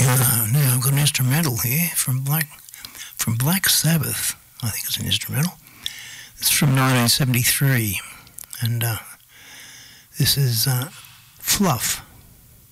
Now I've got an instrumental here from Black Sabbath. I think it's an instrumental. It's from 1973, and this is Fluff.